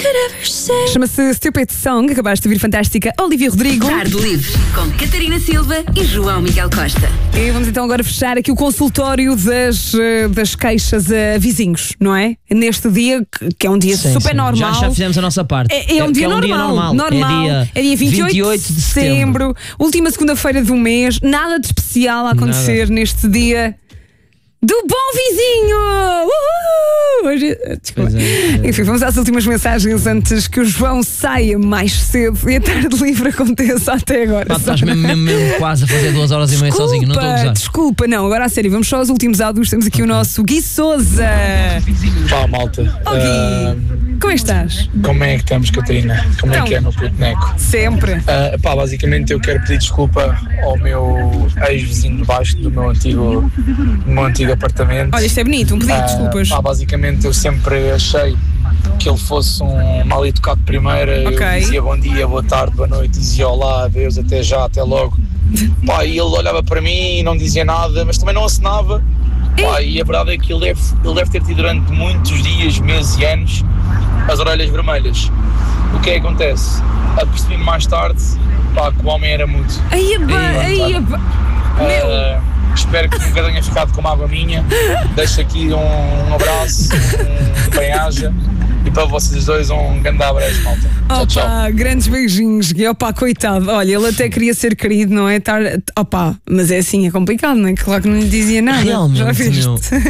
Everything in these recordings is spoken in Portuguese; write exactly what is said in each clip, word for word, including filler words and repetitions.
Chama-se Stupid Song, acabaste de ouvir fantástica Olivia Rodrigo. Tarde Livre, com Catarina Silva e João Miguel Costa. E vamos então agora fechar aqui o consultório das, das queixas a vizinhos, não é? Neste dia, que é um dia sim, super sim. normal. Já, já fizemos a nossa parte. É, é um, dia, é um normal, dia normal. normal. É dia, é dia vinte e oito, vinte e oito de setembro. Última segunda-feira do mês. Nada de especial a acontecer Nada. neste dia do bom vizinho! Uhul! Hoje, desculpa. É, é. Enfim, vamos às últimas mensagens antes que o João saia mais cedo e a tarde livre aconteça até agora. Pá, estás mesmo, mesmo, mesmo quase a fazer duas horas e meia sozinho, não estou a gozar. Desculpa, não, agora a sério, vamos só aos últimos áudios. Temos aqui o nosso Gui Souza. Pá, malta. Oh, Gui, como é que estás? Como é que estamos, Catarina? Como Então. é que é no Puteneco? Sempre. Uh, pá, basicamente eu quero pedir desculpa ao meu ex-vizinho de baixo do meu antigo, do meu antigo apartamento. Olha, isto é bonito, um pedido de Uh, desculpas. pá, basicamente eu sempre achei que ele fosse um mal educado de primeira. Ok. Eu dizia bom dia, boa tarde, boa noite, dizia olá, adeus, até já, até logo. Pá, e ele olhava para mim e não dizia nada, mas também não acenava. Pá, e a verdade é que ele deve, ele deve ter tido durante muitos dias, meses e anos as orelhas vermelhas. O que é que acontece? Apercebi-me mais tarde, pá, que o homem era mudo. Aí, aí, meu. Uh, espero que nunca tenha ficado com mágoa minha. Deixo aqui um, um abraço, um bem-aja. E para vocês dois um grande abraço, malta. Tchau, tchau. Opa, grandes beijinhos, Gui. Opa, coitado. Olha, ele até queria ser querido, não é? Tar... Opa, mas é assim, é complicado, não é? Claro que não lhe dizia nada. Realmente, já viste?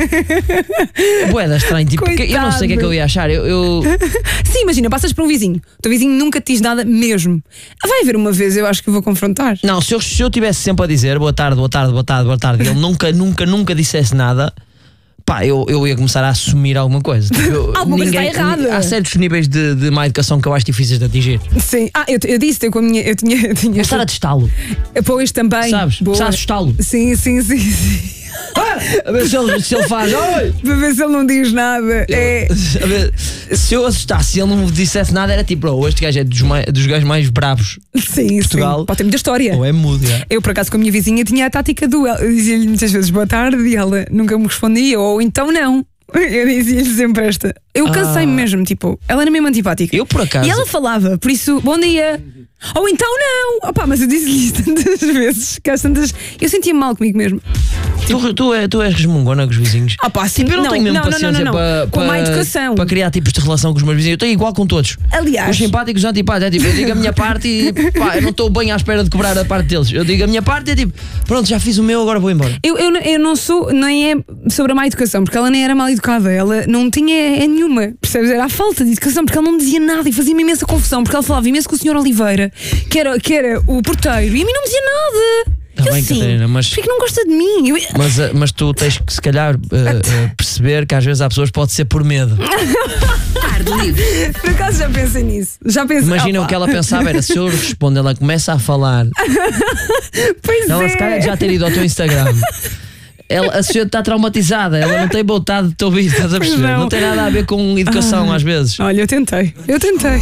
Bué estranho, tipo, porque eu não sei o que é que eu ia achar. Eu, eu... Sim, imagina, passas por um vizinho. O teu vizinho nunca te diz nada mesmo. Vai haver uma vez, eu acho que eu vou confrontar. Não, se eu, se eu tivesse sempre a dizer boa tarde, boa tarde, boa tarde, boa tarde, e ele nunca, nunca, nunca dissesse nada. Pá, eu, eu ia começar a assumir alguma coisa. Tipo, eu, Alguma coisa ninguém, está errada. Há certos níveis de, de má educação que eu acho difíceis de atingir. Sim. Ah, eu, eu disse, eu com a minha. Eu tinha. Eu tinha Começar a testá-lo. Pois também. Sabes? Boa. Começar a assustá-lo. Sim, sim, sim, sim. A ver se ele, se ele faz. Oi! Para ver se ele não diz nada. É... A ver, se eu assustasse e ele não me dissesse nada, era tipo, oh, este gajo é dos, mais, dos gajos mais bravos. Sim, Portugal. sim. Pode ter muita história. Ou é mudo, é? Eu, por acaso, com a minha vizinha tinha a tática do. Eu dizia-lhe muitas vezes boa tarde e ela nunca me respondia, ou então não. Eu dizia-lhe sempre esta. Eu cansei-me Ah. mesmo, tipo, ela era mesmo antipática. Eu, por acaso. E ela falava, por isso, bom dia. Ou então não. Opá, mas eu disse-lhe isso tantas vezes, que às tantas. Eu sentia-me mal comigo mesmo. Tu, tu, é, tu és resmungona com os vizinhos. Ah, pá, sim, Tipo, eu não, não, tenho mesmo não, não, paciência não, não. para, Com para, má educação. para criar tipos de relação com os meus vizinhos. Eu tenho igual com todos. Aliás. Os simpáticos e os antipáticos. É tipo, eu digo a minha parte e pá, eu não estou bem à espera de cobrar a parte deles. Eu digo a minha parte e é tipo, pronto, já fiz o meu, agora vou embora. Eu, eu, eu não sou, nem é sobre a má educação, porque ela nem era mal educada, ela não tinha é nenhuma, percebes? Era a falta de educação, porque ela não me dizia nada e fazia-me imensa confusão, porque ela falava imenso com o senhor Oliveira, que era, que era o porteiro, e a mim não me dizia nada. Tá eu bem, assim, Catarina, mas- por que não gosta de mim? Eu... Mas, eh, mas tu tens que, se calhar, eh, eh, perceber que às vezes há pessoas que pode ser por medo. Tarde Livre. Por acaso já pensei nisso. Já pensei. Imagina Opa. o que ela pensava era, se eu respondo, ela começa a falar. Pois Ela é. se calhar já ter ido ao teu Instagram. Ela, a senhora está traumatizada, ela não tem vontade de te ouvir, estás a perceber? não. Não tem nada a ver com educação Ah. às vezes. Olha, eu tentei, eu tentei.